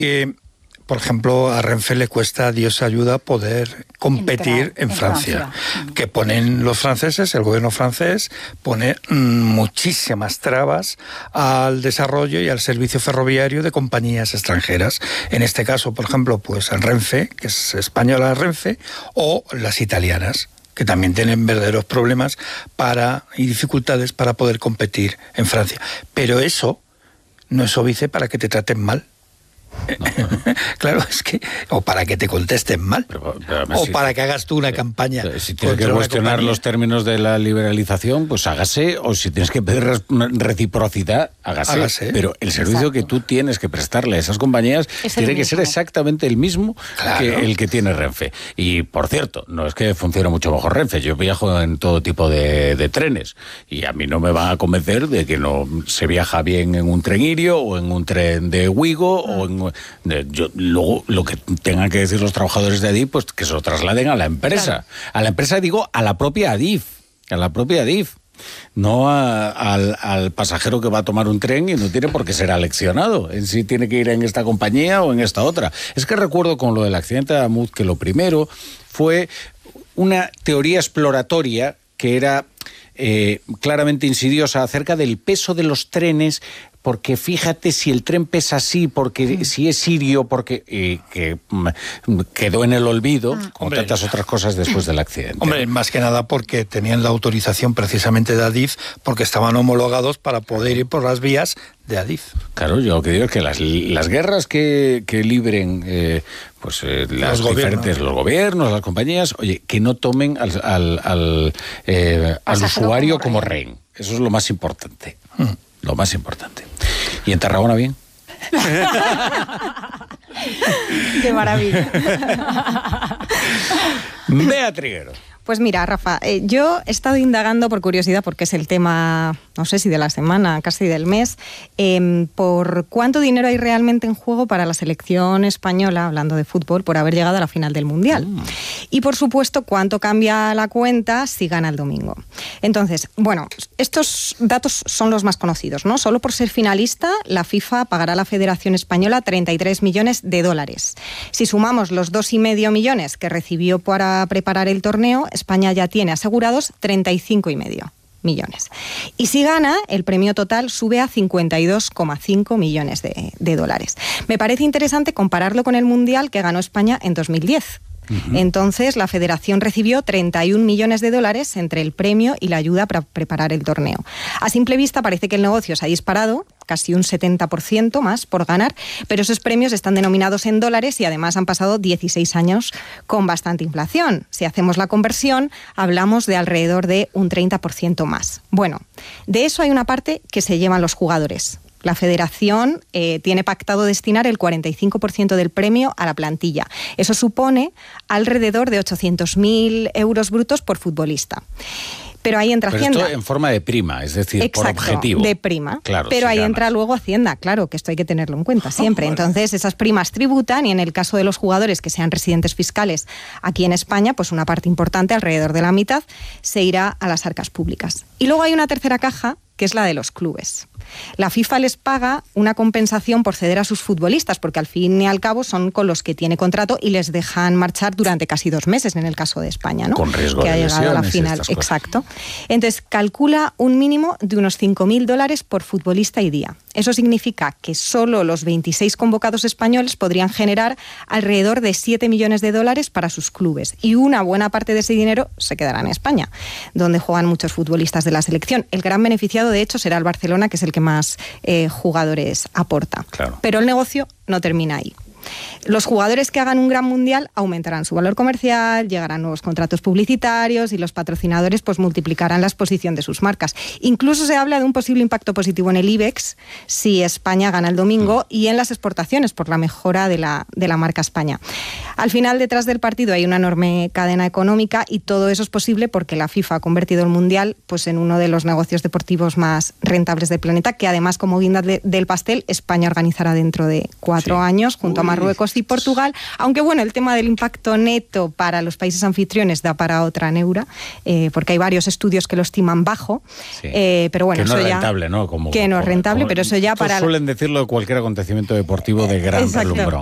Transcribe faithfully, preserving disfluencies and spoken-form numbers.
Eh, por ejemplo, a Renfe le cuesta Dios ayuda poder competir en, en Francia, Francia, que ponen los franceses, el gobierno francés pone mmm, muchísimas trabas al desarrollo y al servicio ferroviario de compañías extranjeras. En este caso, por ejemplo, pues el Renfe, que es española Renfe, o las italianas, que también tienen verdaderos problemas para y dificultades para poder competir en Francia. Pero eso no es óbice para que te traten mal. No, no. Claro, es que o para que te contesten mal, pero, pero o si, para que hagas tú una campaña. Si tienes que cuestionar los términos de la liberalización, pues hágase, o si tienes que pedir reciprocidad, hágase. hágase. Pero el servicio Exacto. que tú tienes que prestarle a esas compañías es tiene que ser exactamente el mismo claro. que el que tiene Renfe. Y por cierto, no es que funcione mucho mejor Renfe, yo viajo en todo tipo de, de trenes y a mí no me van a convencer de que no se viaja bien en un tren Irio o en un tren de Wigo mm. o en Yo, luego, lo que tengan que decir los trabajadores de Adif, pues que se lo trasladen a la empresa. Claro. A la empresa, digo, a la propia Adif. A la propia Adif. No a, al, al pasajero que va a tomar un tren y no tiene por qué ser aleccionado. En sí tiene que ir en esta compañía o en esta otra. Es que recuerdo con lo del accidente de Amud que lo primero fue una teoría exploratoria que era eh, claramente insidiosa acerca del peso de los trenes. Porque fíjate si el tren pesa así, porque sí. si es sirio, porque eh, que quedó en el olvido, ah. como Hombre, tantas otras cosas después del accidente. Hombre, más que nada porque tenían la autorización precisamente de Adif, porque estaban homologados para poder ir por las vías de Adif. Claro, yo lo que digo es que las, las guerras que, que libren eh, pues eh, las los diferentes, gobiernos. los gobiernos, las compañías, oye, que no tomen al, al, al, eh, al usuario como rehén. como rehén. Eso es lo más importante. Hmm. Lo más importante. ¿Y en Tarragona bien? ¡Qué maravilla! Bea Triguero. Pues mira, Rafa, eh, yo he estado indagando por curiosidad, porque es el tema, no sé si de la semana, casi del mes, eh, por cuánto dinero hay realmente en juego para la selección española, hablando de fútbol, por haber llegado a la final del Mundial. Mm. Y por supuesto, cuánto cambia la cuenta si gana el domingo. Entonces, bueno, estos datos son los más conocidos, ¿no? Solo por ser finalista, la FIFA pagará a la Federación Española treinta y tres millones de dólares. Si sumamos los dos y medio millones que recibió para preparar el torneo, España ya tiene asegurados treinta y cinco y medio millones. Y si gana, el premio total sube a cincuenta y dos coma cinco millones de, de dólares. Me parece interesante compararlo con el Mundial que ganó España en dos mil diez. Uh-huh. Entonces, la Federación recibió treinta y un millones de dólares entre el premio y la ayuda para preparar el torneo. A simple vista parece que el negocio se ha disparado, casi un setenta por ciento más por ganar, pero esos premios están denominados en dólares y además han pasado dieciséis años con bastante inflación. Si hacemos la conversión, hablamos de alrededor de un treinta por ciento más. Bueno, de eso hay una parte que se llevan los jugadores. La Federación eh, tiene pactado destinar el cuarenta y cinco por ciento del premio a la plantilla. Eso supone alrededor de ochocientos mil euros brutos por futbolista. Pero ahí entra pero Hacienda. Esto en forma de prima, es decir, Exacto, por objetivo. de prima. Claro, pero si ahí ganas. entra luego Hacienda, claro, que esto hay que tenerlo en cuenta siempre. Oh, bueno. Entonces, esas primas tributan y en el caso de los jugadores que sean residentes fiscales aquí en España, pues una parte importante, alrededor de la mitad, se irá a las arcas públicas. Y luego hay una tercera caja, que es la de los clubes. La FIFA les paga una compensación por ceder a sus futbolistas, porque al fin y al cabo son con los que tiene contrato y les dejan marchar durante casi dos meses, en el caso de España, ¿no? Con riesgo que de ha llegado a la final. Exacto. Entonces, calcula un mínimo de unos cinco mil dólares por futbolista y día. Eso significa que solo los veintiséis convocados españoles podrían generar alrededor de siete millones de dólares para sus clubes. Y una buena parte de ese dinero se quedará en España, donde juegan muchos futbolistas de la selección. El gran beneficiado, de hecho, será el Barcelona, que es el que más eh, jugadores aporta. Claro. Pero el negocio no termina ahí. Los jugadores que hagan un gran mundial aumentarán su valor comercial, llegarán nuevos contratos publicitarios y los patrocinadores pues multiplicarán la exposición de sus marcas. Incluso se habla de un posible impacto positivo en el IBEX si España gana el domingo y en las exportaciones por la mejora de la, de la marca España. Al final, detrás del partido hay una enorme cadena económica y todo eso es posible porque la FIFA ha convertido el mundial pues en uno de los negocios deportivos más rentables del planeta, que además, como guinda de, del pastel, España organizará dentro de cuatro sí. años junto Uy. a Marruecos Marruecos y Portugal, aunque bueno, el tema del impacto neto para los países anfitriones da para otra neura, eh, porque hay varios estudios que lo estiman bajo, sí. eh, pero bueno, que no eso es ya, rentable, ¿no? Como, que no es rentable, como, pero eso ya para... Suelen decirlo de cualquier acontecimiento deportivo de gran relumbrón.